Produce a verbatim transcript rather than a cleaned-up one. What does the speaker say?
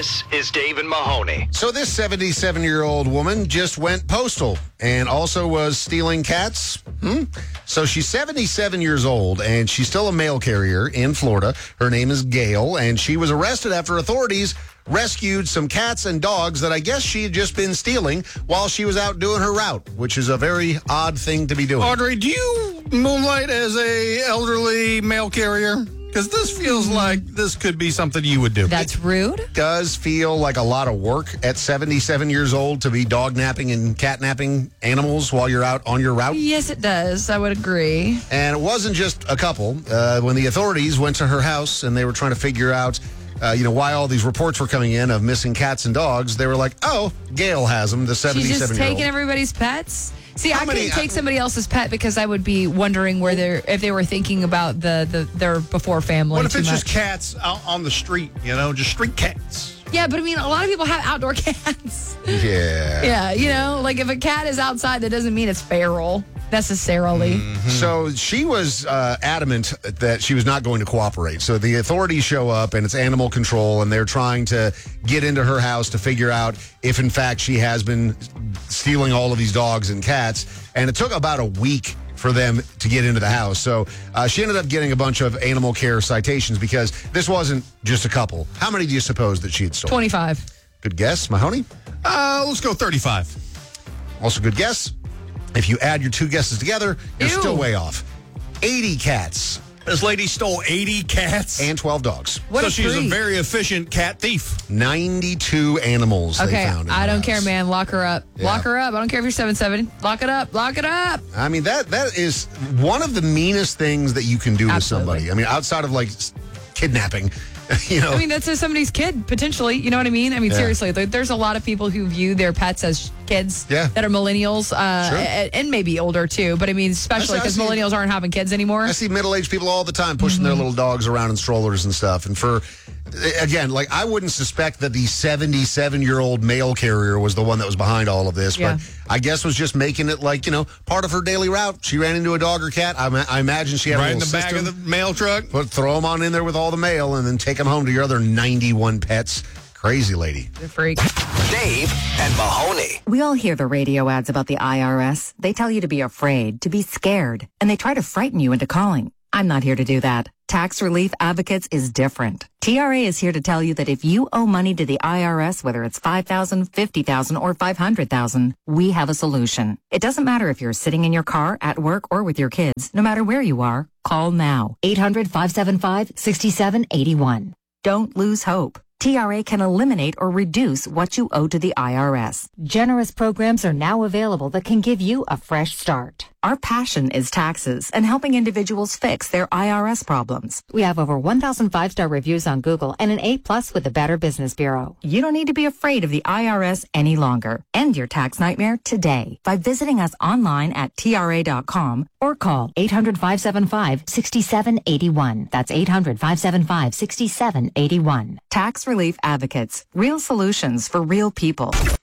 This is Dave and Mahoney. So this seventy-seven-year-old woman just went postal and also was stealing cats. Hmm? So she's seventy-seven years old, and she's still a mail carrier in Florida. Her name is Gail, and she was arrested after authorities rescued some cats and dogs that I guess she had just been stealing while she was out doing her route, which is a very odd thing to be doing. Audrey, do you moonlight as a elderly mail carrier? Because this feels like this could be something you would do. That's rude. It does feel like a lot of work at seventy-seven years old to be dog napping and cat napping animals while you're out on your route. Yes, it does. I would agree. And it wasn't just a couple. Uh, when the authorities went to her house and they were trying to figure out Uh, you know, why all these reports were coming in of missing cats and dogs, they were like, oh, Gail has them, the seventy-seven-year-old. She's just taking everybody's pets? See, How I many- couldn't take somebody else's pet because I would be wondering where they're, if they were thinking about the, the their before family What if too it's much. just cats out on the street, you know, just street cats? Yeah, but I mean, a lot of people have outdoor cats. Yeah. Yeah, you know, like if a cat is outside, that doesn't mean it's feral necessarily. Mm-hmm. So she was uh, adamant that she was not going to cooperate. So the authorities show up, and it's animal control, and they're trying to get into her house to figure out if, in fact, she has been stealing all of these dogs and cats. And it took about a week for them to get into the house. So uh, she ended up getting a bunch of animal care citations because this wasn't just a couple. How many do you suppose that she had stolen? twenty-five. Good guess, Mahoney? Uh, let's go thirty-five. Also good guess. If you add your two guesses together, you're Ew. still way off. eighty cats This lady stole eighty cats. and twelve dogs. What so a she's freak. a very efficient cat thief. ninety-two animals they Okay, found in I her don't house. care, man. Lock her up. Yeah. Lock her up. I don't care if you're seven seven. Lock it up. Lock it up. I mean, that that is one of the meanest things that you can do to Absolutely. somebody. I mean, outside of like s- kidnapping, you know. I mean, that's somebody's kid, potentially. You know what I mean? I mean, Yeah. seriously, there- there's a lot of people who view their pets as kids Yeah. that are millennials uh, Sure. a- and maybe older, too. But I mean, especially I because see- millennials aren't having kids anymore. I see middle-aged people all the time pushing their little dogs around in strollers and stuff. And for, again, like I wouldn't suspect that the seventy-seven-year-old mail carrier was the one that was behind all of this. Yeah. But I guess was just making it like, you know, part of her daily route. She ran into a dog or cat. I, ma- I imagine she had Right a in little the back system. of the mail truck. Put, throw them on in there with all the mail and then take them home to your other ninety-one pets. Crazy lady. The freak. Dave and Mahoney. We all hear the radio ads about the I R S. They tell you to be afraid, to be scared, and they try to frighten you into calling. I'm not here to do that. Tax Relief Advocates is different. T R A is here to tell you that if you owe money to the I R S, whether it's five thousand dollars, fifty thousand dollars, or five hundred thousand dollars, we have a solution. It doesn't matter if you're sitting in your car, at work, or with your kids. No matter where you are, call now. eight hundred, five seven five, six seven eight one. Don't lose hope. T R A can eliminate or reduce what you owe to the I R S. Generous programs are now available that can give you a fresh start. Our passion is taxes and helping individuals fix their I R S problems. We have over one thousand five-star reviews on Google and an A plus with the Better Business Bureau. You don't need to be afraid of the I R S any longer. End your tax nightmare today by visiting us online at T R A dot com or call eight hundred, five seven five, six seven eight one. That's eight hundred, five seven five, six seven eight one. Tax Relief Advocates. Real solutions for real people.